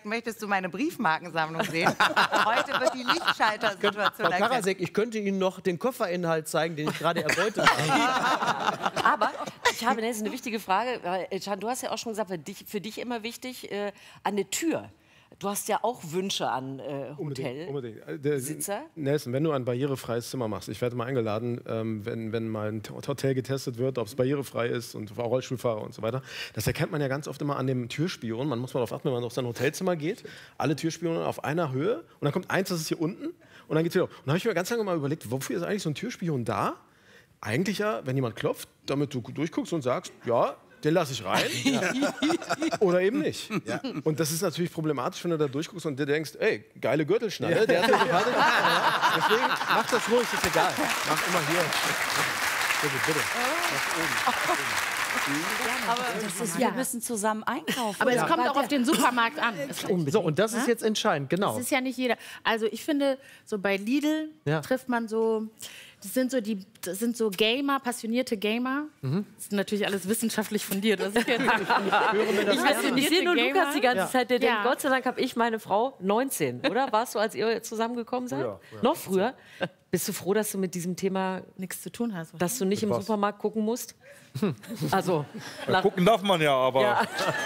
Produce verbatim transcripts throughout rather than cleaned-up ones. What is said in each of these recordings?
möchtest du meine Briefmarkensammlung sehen. Heute wird die Lichtschalter-Situation. Frau Karasek, ich könnte Ihnen noch den Kofferinhalt zeigen, den ich gerade erbeutet habe. Aber ich habe jetzt eine wichtige Frage. Weil, Can, du hast ja auch schon gesagt, für dich, für dich immer wichtig, äh, an der Tür. Du hast ja auch Wünsche an äh, Hotel. Unbedingt. Der, Sitzer? Nelson, wenn du ein barrierefreies Zimmer machst, ich werde mal eingeladen, ähm, wenn, wenn mal ein Hotel getestet wird, ob es barrierefrei ist und Rollstuhlfahrer und so weiter. Das erkennt man ja ganz oft immer an dem Türspion. Man muss mal darauf achten, wenn man auf sein Hotelzimmer geht, alle Türspione auf einer Höhe und dann kommt eins, das ist hier unten und dann geht's wieder. Und dann habe ich mir ganz lange mal überlegt, wofür ist eigentlich so ein Türspion da? Eigentlich ja, wenn jemand klopft, damit du durchguckst und sagst, ja, den lasse ich rein. Ja. Oder eben nicht. Ja. Und das ist natürlich problematisch, wenn du da durchguckst und dir denkst, ey, geile Gürtelschnalle. Ja. Der hat sympathisch. Deswegen mach das ruhig, ist egal. Mach immer hier. Bitte, bitte. Nach oben. Nach oben. Aber das ist, wir müssen zusammen einkaufen. Aber es ja. kommt auch auf den Supermarkt an. So, und das ist jetzt entscheidend, genau. Das ist ja nicht jeder. Also ich finde, so bei Lidl ja. trifft man so... Das sind so die, das sind so Gamer, passionierte Gamer. Mhm. Das ist natürlich alles wissenschaftlich fundiert. Was ich jetzt ich ich, ich sehe nur Gamer. Lukas die ganze ja. Zeit, der ja. denkt, Gott sei Dank habe ich meine Frau neunzehn, oder? Warst du, als ihr zusammengekommen seid? Ja, ja. Noch früher? Bist du froh, dass du mit diesem Thema nichts zu tun hast? Dass du nicht im Supermarkt gucken musst? Also ja, gucken darf man ja, aber... Ja,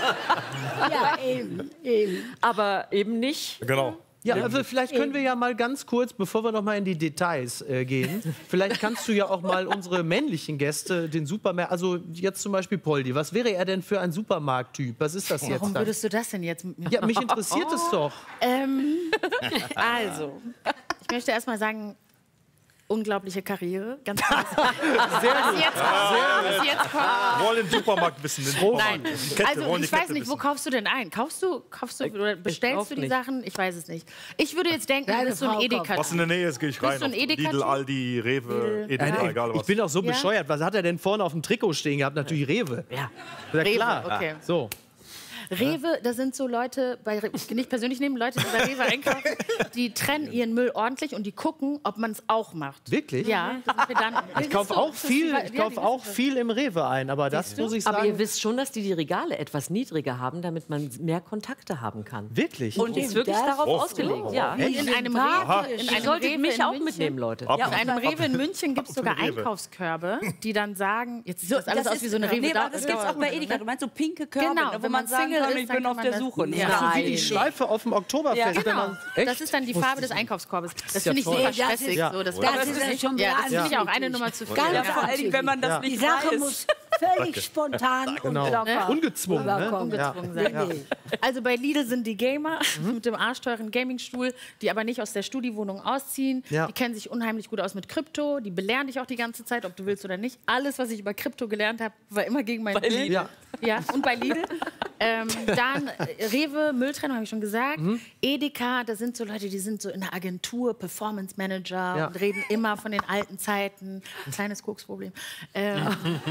ja eben, eben. Aber eben nicht. Genau. Ja, also vielleicht können wir ja mal ganz kurz, bevor wir noch mal in die Details äh, gehen, vielleicht kannst du ja auch mal unsere männlichen Gäste, den Supermarkt, also jetzt zum Beispiel Poldi, was wäre er denn für ein Supermarkttyp? Was ist das jetzt? Warum würdest du das denn jetzt mit mir? Ja, mich interessiert oh. es doch. Ähm, also, ich möchte erst mal sagen, unglaubliche Karriere, ganz krass. Sehr was gut. Jetzt kommt, was jetzt kommt. Wir wollen den Supermarkt wissen. Den Nein, also ich weiß nicht, wo kaufst du denn ein? Kaufst du, kaufst du oder bestellst du die nicht. Sachen? Ich weiß es nicht. Ich würde jetzt denken, du bist so ein Edeka. Was in der Nähe ist, gehe ich rein. So ein Lidl, Aldi, Rewe, Edeka, ja. egal was. Ich bin auch so ja? bescheuert. Was hat er denn vorne auf dem Trikot stehen gehabt? Natürlich Rewe. Ja, ja Rewe, klar. Okay. So. Rewe, das sind so Leute, bei, ich nicht persönlich nehmen, Leute, die bei Rewe einkaufen, die trennen ihren Müll ordentlich und die gucken, ob man es auch macht. Wirklich? Ja. Das sind ich kaufe auch, viel, ich kauf auch viel im Rewe ein, aber das muss ich sagen... Aber ihr wisst schon, dass die die Regale etwas niedriger haben, damit man mehr Kontakte haben kann. Wirklich? Und ist wirklich das? darauf Oh. ausgelegt. Oh. Ja. In einem Rewe, in Ihr einem solltet Rewe mich in auch München, mitnehmen, Leute. Ja, in einem Rewe in München gibt es sogar Einkaufskörbe, die dann sagen, jetzt sieht das alles aus wie so eine Rewe. Nee, das gibt es auch bei Edeka. Du meinst so pinke Körbe, genau, wo man sagen kann, ich bin auf der Suche. Ja. Das ist so wie die Schleife auf dem Oktoberfest. Ja, genau. Wenn man, echt? Das ist dann die Farbe des Einkaufskorbes. Das, das ja finde ich toll. super stressig. Ja. So, das das, das ist ist nicht, schon ja, das ja. finde ich auch eine Nummer zu viel. Ganz Ja. vor allem, wenn man das ja. nicht Die Sache weiß. muss völlig spontan genau. und locker. Ungezwungen. Ne? Ungezwungen ja. sein. Ja. Also bei Lidl sind die Gamer mhm. mit dem arschteuren Gamingstuhl, die aber nicht aus der Studiewohnung ausziehen. Ja. Die kennen sich unheimlich gut aus mit Krypto. Die belehren dich auch die ganze Zeit, ob du willst oder nicht. Alles, was ich über Krypto gelernt habe, war immer gegen meinen Willen. Ja. Ja, und bei Lidl. ähm, dann äh, Rewe, Mülltrennung, habe ich schon gesagt. Mhm. Edeka, das sind so Leute, die sind so in der Agentur, Performance Manager ja. und reden immer von den alten Zeiten. Ein kleines Koksproblem. Ähm,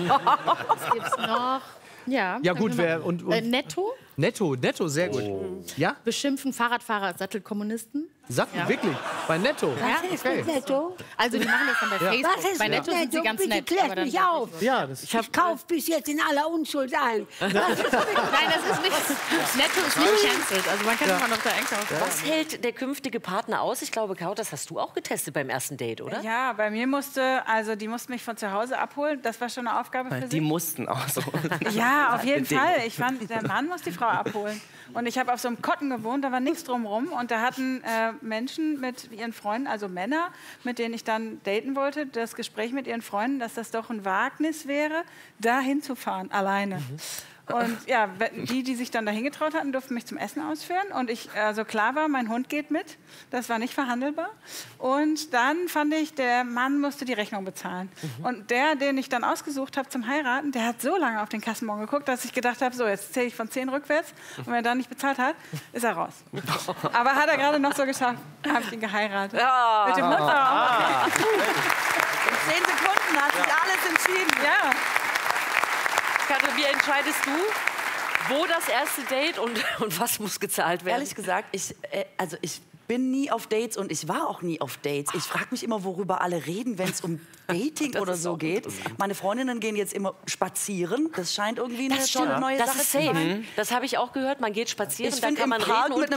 was gibt's noch? Ja, Ja gut, wer... Und, und äh, Netto? Netto, Netto, sehr gut. Oh. Ja? Beschimpfen Fahrradfahrer als Sattelkommunisten. Satten, Ja. wirklich? Bei Netto? Ja, Was ist okay. mit Netto? Also die machen das dann bei Facebook. Was ist Bei mit Netto sind sie ganz Bitte nett. klärt aber dann mich auf. Ja, das Ich, ich kaufe bis jetzt in aller Unschuld ein. Nein, das ist nicht. Netto ist nicht cancelled. Also man kann immer noch da einkaufen. Was hält der künftige Partner aus? Ich glaube, Kaut, das hast du auch getestet beim ersten Date, oder? Ja, bei mir musste, also die mussten mich von zu Hause abholen. Das war schon eine Aufgabe für Die sie. mussten auch so. Ja, auf jeden Fall. Ich fand, der Mann muss die Frau abholen. Und ich habe auf so einem Kotten gewohnt, da war nichts drumherum. Und da hatten äh, Menschen mit ihren Freunden, also Männer, mit denen ich dann daten wollte, das Gespräch mit ihren Freunden, dass das doch ein Wagnis wäre, da hinzufahren, alleine. Mhm. Und ja, die, die sich dann dahin getraut hatten, durften mich zum Essen ausführen. Und ich, also klar war, mein Hund geht mit. Das war nicht verhandelbar. Und dann fand ich, der Mann musste die Rechnung bezahlen. Mhm. Und der, den ich dann ausgesucht habe zum Heiraten, der hat so lange auf den Kassenbon geguckt, dass ich gedacht habe, so, jetzt zähle ich von zehn rückwärts. Und wenn er dann nicht bezahlt hat, ist er raus. Aber hat er gerade noch so geschafft, habe ich ihn geheiratet. Ja. Mit dem Hund Ah. auch. In zehn Sekunden hat sich alles entschieden. Ja. Katrin, wie entscheidest du, wo das erste Date und, und was muss gezahlt werden? Ehrlich gesagt, ich, äh, also ich bin nie auf Dates und ich war auch nie auf Dates. Ich frage mich immer, worüber alle reden, wenn es um Dating oder so geht. Meine Freundinnen gehen jetzt immer spazieren. Das scheint irgendwie eine Das tolle stimmt. neue Das Sache ist zu safe. sein. Das habe ich auch gehört. Man geht spazieren, Ich da finde, kann man im Park reden und mit einem